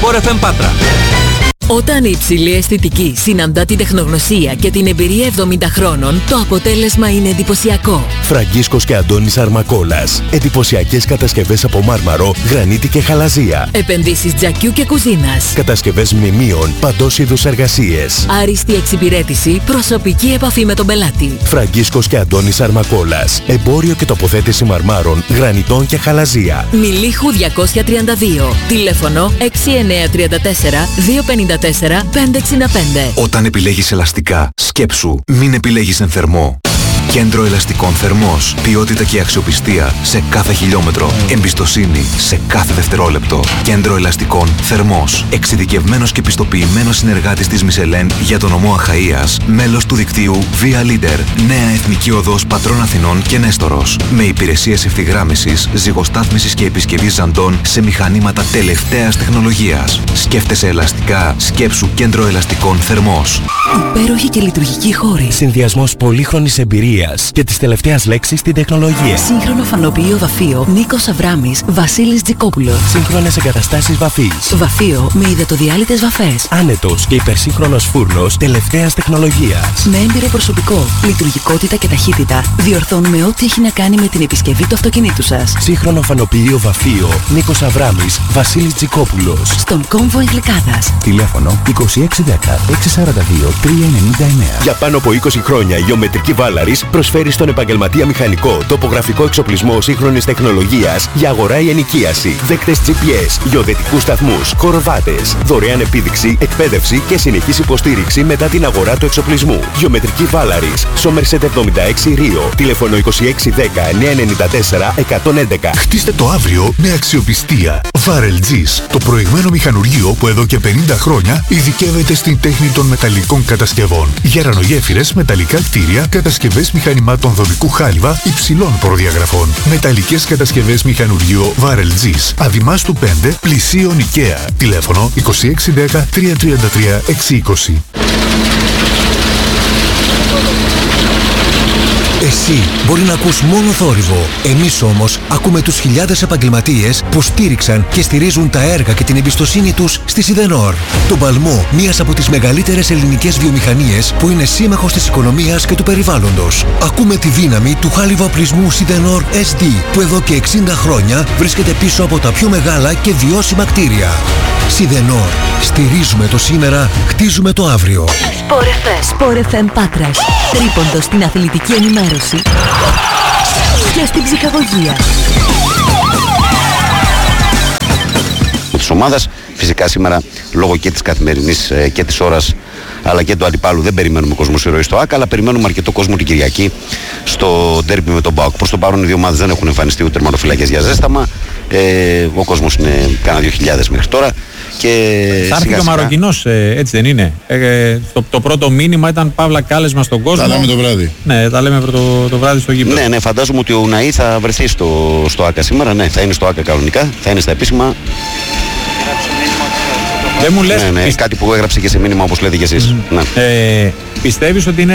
Sport FM Πάτρα. Όταν η υψηλή αισθητική συναντά την τεχνογνωσία και την εμπειρία 70 χρόνων, το αποτέλεσμα είναι εντυπωσιακό. Φραγκίσκος και Αντώνης Αρμακόλας. Εντυπωσιακές κατασκευές από μάρμαρο, γρανίτη και χαλαζία. Επενδύσεις τζακιού και κουζίνας. Κατασκευές μνημείων, παντός είδους εργασίες. Άριστη εξυπηρέτηση, προσωπική επαφή με τον πελάτη. Φραγκίσκος και Αντώνης Αρμακόλας. Εμπόριο και τοποθέτηση μαρμάρων, γρανιτών και χαλαζία. Μιλίχου 232. Τηλέφωνο 6934 254 565. Όταν επιλέγεις ελαστικά, σκέψου, μην επιλέγεις εν θερμό. Κέντρο Ελαστικών Θερμός. Ποιότητα και αξιοπιστία σε κάθε χιλιόμετρο. Εμπιστοσύνη σε κάθε δευτερόλεπτο. Κέντρο Ελαστικών Θερμός. Εξειδικευμένος και πιστοποιημένος συνεργάτης της Michelin για τον νομό Αχαΐας. Μέλος του δικτύου Via Leader. Νέα Εθνική Οδός Πατρών Αθηνών και Νέστορος. Με υπηρεσίες ευθυγράμμισης, ζυγοστάθμισης και επισκευής ζαντών σε μηχανήματα τελευταίας τεχνολογίας. Σκέφτεσαι ελαστικά. Σκέψου Κέντρο Ελαστικών Θερμός. Υπέροχη και λειτουργική χώρη. Συνδυασμός πολύχρονης εμπειρίας και της τελευταίας λέξης στην τεχνολογία. Σύγχρονο φανοποιείο βαφείο Νίκος Αβράμης, Βασίλης Τζικόπουλος. Σύγχρονες εγκαταστάσεις βαφής. Βαφείο με υδατοδιάλυτες βαφές. Άνετος και υπερσύγχρονος φούρνος τελευταίας τεχνολογίας. Με έμπειρο προσωπικό, λειτουργικότητα και ταχύτητα, διορθώνουμε ό,τι έχει να κάνει με την επισκευή του αυτοκινήτου σας. Σύγχρονο φανοποιείο βαφείο Νίκος Αβράμης, Βασίλης Τζικόπουλος. Στον κόμβο Εγκλικάδας. Τηλέφωνο 2610 642 399. Για πάνω από 20 χρόνια η Γεωμετρική Βάλαρης προσφέρει στον επαγγελματία μηχανικό τοπογραφικό εξοπλισμό σύγχρονης τεχνολογίας για αγορά ή ενοικίαση. Δέκτες GPS, γεωδετικούς σταθμούς, χορβάτες, δωρεάν επίδειξη, εκπαίδευση και συνεχής υποστήριξη μετά την αγορά του εξοπλισμού. Γεωμετρική Βάλαρης, Σόμερσετ 76 Ρίο, τηλέφωνο 2610 994 111. Χτίστε το αύριο με αξιοπιστία. Varelgis, το προηγμένο μηχανουργείο που εδώ και 50 χρόνια ειδικεύεται στην τέχνη των μεταλλικών κατασκευών. Γερανογέφυρες, μεταλλικά κτίρια, κατασκευές μηχανημάτων δομικού χάλιβα υψηλών προδιαγραφών. Μεταλλικές κατασκευές μηχανουργείο Varelgis. Αδημάστου 5, πλησίον IKEA. Τηλέφωνο 2610 333 620. Εσύ μπορεί να ακούς μόνο θόρυβο. Εμείς όμως ακούμε τους χιλιάδες επαγγελματίες που στήριξαν και στηρίζουν τα έργα και την εμπιστοσύνη τους στη Σιδενόρ. Τον παλμό μιας από τις μεγαλύτερες ελληνικές βιομηχανίες που είναι σύμμαχος της οικονομίας και του περιβάλλοντος. Ακούμε τη δύναμη του χάλιβα οπλισμού Σιδενόρ SD που εδώ και 60 χρόνια βρίσκεται πίσω από τα πιο μεγάλα και βιώσιμα κτίρια. Σιδενόρ. Στηρίζουμε το σήμερα, χτίζουμε το αύριο. Sport FM Πάτρας. Τρίποντο στην αθλητική ενημέρωση και στην ψυχαγωγία. Της ομάδας, φυσικά σήμερα λόγω και της καθημερινής και της ώρας αλλά και του αντιπάλου δεν περιμένουμε κόσμο ηρωή στο ΑΚΑ, αλλά περιμένουμε αρκετό κόσμο την Κυριακή στο ντέρμπι με τον ΠΑΟΚ. Προς το παρόν οι δύο ομάδες δεν έχουν εμφανιστεί ούτε τερματοφυλακές για ζέσταμα. Ο κόσμος είναι κάνα 2.000 μέχρι τώρα. Θα έρθει και ο Μαροκινός, έτσι δεν είναι? Το πρώτο μήνυμα ήταν παύλα κάλεσμα στον κόσμο. Τα λέμε το βράδυ. Ναι, τα λέμε το βράδυ στο γήπεδο. Ναι, φαντάζομαι ότι ο Ουναή θα βρεθεί στο ΑΚΑ σήμερα. Ναι, θα είναι στο ΑΚΑ κανονικά, θα είναι στα επίσημα. Δεν μου λες, ναι, κάτι που έγραψε και σε μήνυμα όπως λέτε και εσείς. Ναι. Πιστεύεις ότι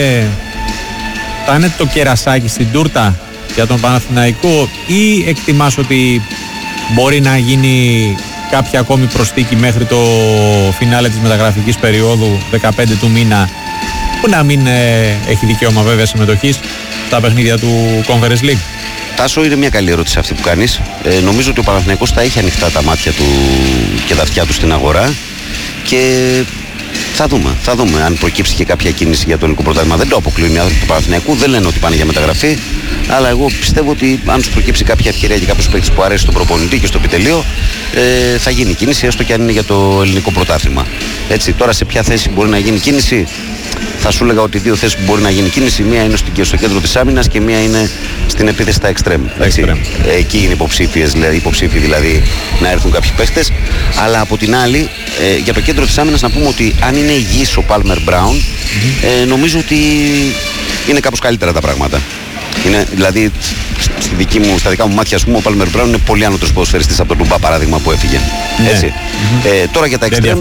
θα είναι το κερασάκι στην τούρτα για τον Παναθηναϊκό ή εκτιμάς ότι μπορεί να γίνει κάποια ακόμη προσθήκη μέχρι το φινάλε της μεταγραφικής περίοδου 15 του μήνα, που να μην έχει δικαίωμα βέβαια συμμετοχής στα παιχνίδια του Conference League? Τάσο, είναι μια καλή ερώτηση αυτή που κάνεις. Νομίζω ότι ο Παναθηναϊκός θα έχει ανοιχτά τα μάτια του και τα αυτιά του στην αγορά και θα δούμε αν προκύψει και κάποια κίνηση για το ελληνικό πρωτάθλημα. Δεν το αποκλείουν οι άνθρωποι του Παναθηναϊκού, δεν λένε ότι πάνε για μεταγραφή, αλλά εγώ πιστεύω ότι αν σου προκύψει κάποια ευκαιρία και κάποιος παίκτης που αρέσει στον προπονητή και στο επιτελείο, θα γίνει κίνηση, έστω και αν είναι για το ελληνικό πρωτάθλημα. Έτσι, τώρα σε ποια θέση μπορεί να γίνει κίνηση? Θα σου έλεγα ότι δύο θέσεις που μπορεί να γίνει κίνηση, μία είναι στο κέντρο της άμυνας και μία είναι στην επίθεση στα εξτρέμ. Εκεί είναι υποψήφοι δηλαδή να έρθουν κάποιοι παίχτες. Αλλά από την άλλη, για το κέντρο της άμυνας να πούμε ότι αν είναι υγιής ο Πάλμερ Μπράουν, νομίζω ότι είναι κάπως καλύτερα τα πράγματα. Δηλαδή, στα δικά μου μάτια, ας πούμε, ο Πάλμερ Μπράουν είναι πολύ ανώτερος ποδοσφαιριστής από τον Λουμπά, παράδειγμα, που έφυγε. Έτσι. Τώρα για τα εξτρέμ.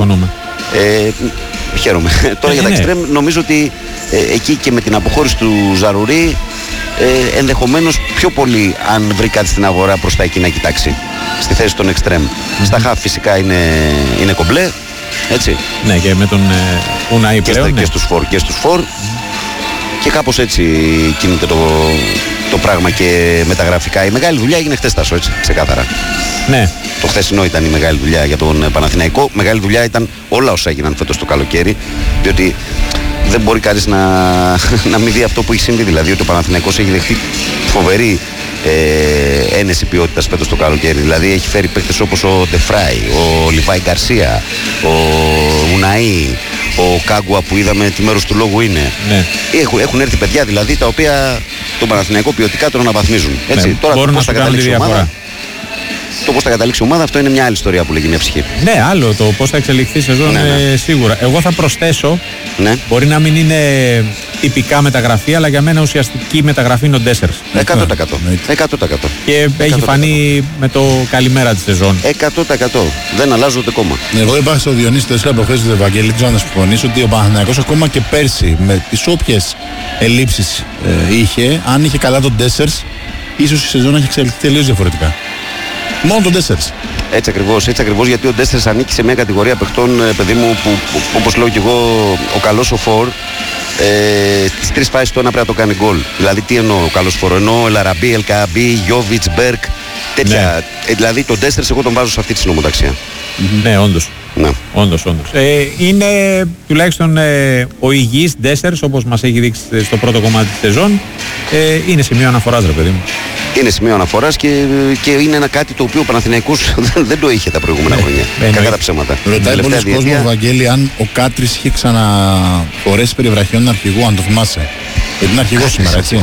Χαίρομαι. Τώρα για τα εξτρέμ νομίζω ότι εκεί και με την αποχώρηση του Ζαρουρί ενδεχομένως πιο πολύ αν βρει κάτι στην αγορά προς τα εκεί να κοιτάξει. Στη θέση των εξτρέμ. Στα χαφ φυσικά είναι κομπλέ. Έτσι. Ναι, και με τον Ουναή πλέον. Και στους φορ. Και κάπως έτσι κινείται το πράγμα και με τα γραφικά. Η μεγάλη δουλειά έγινε χτες, Τάσο, έτσι, ξεκάθαρα. Ναι. Το χθεσινό ήταν η μεγάλη δουλειά για τον Παναθηναϊκό. Μεγάλη δουλειά ήταν όλα όσα έγιναν φέτος το καλοκαίρι. Διότι δεν μπορεί κανείς να μην δει αυτό που έχει συμβεί. Δηλαδή ότι ο Παναθηναϊκός έχει δεχτεί φοβερή ένεση ποιότητας φέτος το καλοκαίρι. Δηλαδή έχει φέρει παίκτες όπως ο Ντεφράι, ο Λιβάι Γκαρσία, ο Ουναή, ο Κάγκουα που είδαμε τι μέρος του λόγου είναι. Ναι. Έχουν έρθει παιδιά δηλαδή τα οποία τον Παναθηναϊκό ποιοτικά τον αναβαθμίζουν. Έτσι. Ναι. Τώρα μπορούν πώς θα καταλήξει η ομάδα. Το πώς θα καταλήξει η ομάδα, αυτό είναι μια άλλη ιστορία που λέγει μια ψυχή. Ναι, άλλο το πώς θα εξελιχθεί η σεζόν σίγουρα. Εγώ θα προσθέσω, μπορεί να μην είναι τυπικά μεταγραφή, αλλά για μένα ουσιαστική μεταγραφή είναι ο Ντέσσερς. 100%. Και έχει φανεί με το καλημέρα τη σεζόν. 100%. Δεν αλλάζω ούτε κόμμα. Εγώ είπα στο Διονύση το έστειλα προχθές του Ευαγγέλη, δεν ξέρω να συμφωνήσω, ότι ο Παναθηναϊκός ακόμα και πέρσι με τις όποιες ελλείψεις είχε, αν είχε καλά τον Ντέσσερς, ίσως η σεζόν έχει εξελιχθεί τελείως διαφορετικά. Μόνο τον Ντέσσερς. Έτσι ακριβώς, γιατί ο Ντέσσερς ανήκει σε μια κατηγορία παιχτών, παιδί μου, που όπως λέω και εγώ, ο καλός ο φορ, στις τρεις φάσεις το ένα πρέπει να το κάνει γκολ. Δηλαδή τι εννοώ ο καλός φορ, εννοώ Ελαραμπή, Ελκαμπή, Γιόβιτς, Μπέρκ, τέτοια. Ναι. Δηλαδή τον Ντέσσερς εγώ τον βάζω σε αυτή τη συνομοταξία. Ναι, όντως. Ναι. Όντως. Είναι τουλάχιστον ο υγιής Ντέσσερς, όπως μας έχει δείξει στο πρώτο κομμάτι της σεζόν, είναι σημείο αναφοράς, ρε παιδί μου. Είναι σημείο αναφοράς και είναι ένα κάτι το οποίο ο Παναθηναϊκός δεν το είχε τα προηγούμενα χρόνια. Κακά τα ψέματα. Ρωτάει πολλοί κόσμο, Βαγγέλη, αν ο Κάτρης είχε ξαναφορέσει περιβραχιόν αρχηγού, αν το θυμάσαι. Γιατί είναι αρχηγός σήμερα, έτσι.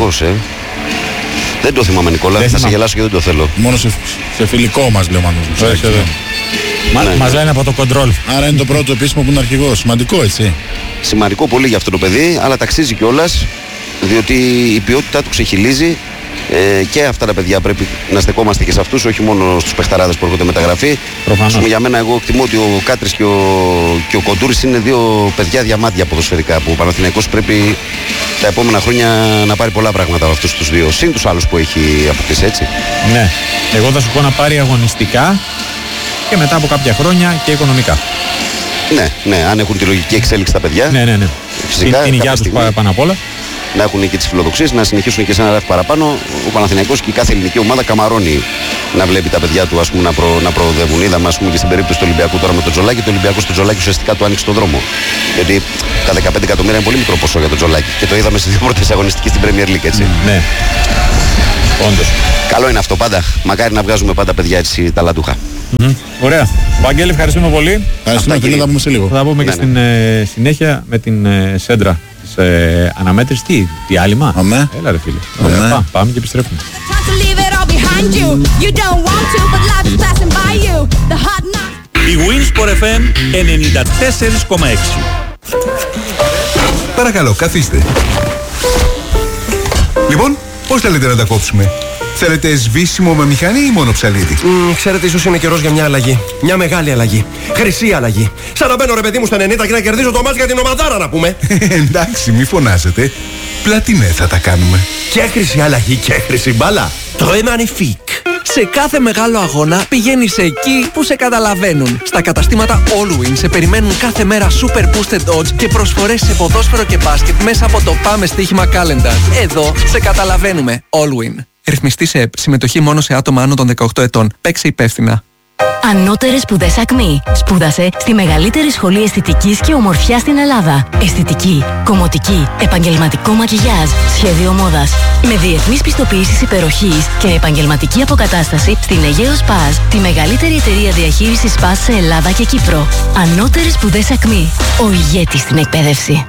Δεν το θυμάμαι, Νικόλα. Θα σε γελάσω και δεν το θέλω. Μόνο σε φιλικό μας λέω, Μάνος. Μας λένε από το κοντρόλ. Άρα είναι το πρώτο επίσημο που είναι αρχηγός. Σημαντικό, έτσι. Σημαντικό πολύ για αυτό το παιδί, αλλά ταξίζει κιόλας, διότι η ποιότητά του ξεχυλίζει. Και αυτά τα παιδιά πρέπει να στεκόμαστε και σε αυτούς, όχι μόνο στους παιχταράδες που έρχονται μεταγραφή. Για μένα, εγώ εκτιμώ ότι ο Κάτρης και ο Κοντούρης είναι δύο παιδιά διαμάντια ποδοσφαιρικά, που ο Παναθηναϊκός πρέπει τα επόμενα χρόνια να πάρει πολλά πράγματα από αυτούς τους δύο. Συν τους άλλους που έχει αποκτήσει, έτσι. Ναι, εγώ θα σου πω να πάρει αγωνιστικά και μετά από κάποια χρόνια και οικονομικά. Ναι, αν έχουν τη λογική εξέλιξη τα παιδιά. Ναι. Φυσικά, την υγεία τους πάνω απ' όλα. Να έχουν και τις φιλοδοξίες, να συνεχίσουν και σε ένα ράφι παραπάνω. Ο Παναθηναϊκός και η κάθε ελληνική ομάδα καμαρώνει να βλέπει τα παιδιά του, ας πούμε, να προοδεύουν. Είδαμε, ας πούμε, και στην περίπτωση του Ολυμπιακού τώρα με τον Τζολάκη. Το Ολυμπιακό στο Τζολάκη ουσιαστικά του άνοιξε τον δρόμο. Γιατί τα 15 εκατομμύρια είναι πολύ μικρό ποσό για τον Τζολάκη. Και το είδαμε στις δύο πρώτες αγωνιστικές στην Premier League, έτσι. Ναι. Όντως. Καλό είναι αυτό πάντα. Μακάρι να βγάζουμε πάντα παιδιά έτσι ταλαντούχα. Ωραία. Βαγγέλη, ευχαριστούμε πολύ. Ευχαριστούμε, θα τα πούμε σε λίγο. Θα τα πούμε και στην συνέχεια με την σέντρα της αναμέτρησης. Τι άλυμα. Αμέ. Έλα ρε φίλε. Πάμε και επιστρέφουμε. Η Winsport FM 94,6. Παρακαλώ, καθίστε. Λοιπόν, πώς θέλετε να τα κόψουμε? Θέλετε σβήσιμο με μηχανή ή μόνο ψαλίδι? Ξέρετε, ίσως είναι καιρός για μια αλλαγή. Μια μεγάλη αλλαγή. Χρυσή αλλαγή. Σαν να μπαίνω, ρε παιδί μου, στα 90 και να κερδίζω το μάτς για την ομαδάρα, να πούμε. Εντάξει, μη φωνάζετε. Πλατινέ θα τα κάνουμε. Και χρυσή αλλαγή και χρυσή μπάλα. Très magnifique. Σε κάθε μεγάλο αγώνα πηγαίνεις εκεί που σε καταλαβαίνουν. Στα καταστήματα Allwin σε περιμένουν κάθε μέρα super boosted odds και προσφορές σε ποδόσφαιρο και μπάσκετ μέσα από το Πάμε Στοίχημα Calendar. Εδώ σε καταλαβαίνουμε. Allwin. Ρυθμιστή σε ΕΠ. Συμμετοχή μόνο σε άτομα άνω των 18 ετών. Παίξε υπεύθυνα. Ανώτερες σπουδές ΑΚΜΗ. Σπούδασε στη μεγαλύτερη σχολή αισθητικής και ομορφιάς στην Ελλάδα. Αισθητική, κομμωτική, επαγγελματικό μακιγιάζ, σχέδιο μόδας. Με διεθνείς πιστοποιήσεις υπεροχής και επαγγελματική αποκατάσταση στην Αιγαίο Σπας, τη μεγαλύτερη εταιρεία διαχείρισης σπας σε Ελλάδα και Κύπρο. Ανώτερες σπουδές ΑΚΜΗ. Ο ηγέτης στην εκπαίδευση.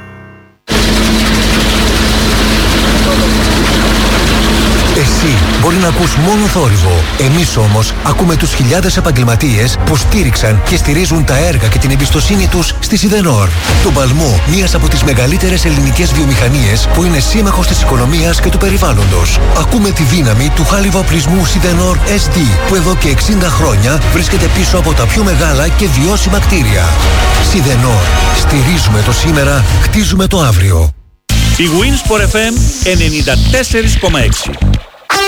Εσύ μπορεί να ακούς μόνο θόρυβο. Εμείς όμως ακούμε τους χιλιάδες επαγγελματίες που στήριξαν και στηρίζουν τα έργα και την εμπιστοσύνη τους στη Σιδενόρ. Τον παλμό μιας από τις μεγαλύτερες ελληνικές βιομηχανίες που είναι σύμμαχος της οικονομίας και του περιβάλλοντος. Ακούμε τη δύναμη του χάλιβα-οπλισμού Σιδενόρ SD που εδώ και 60 χρόνια βρίσκεται πίσω από τα πιο μεγάλα και βιώσιμα κτίρια. Σιδενόρ. Στηρίζουμε το σήμερα, χτίζουμε το αύριο. Η Winsport FM 94,6.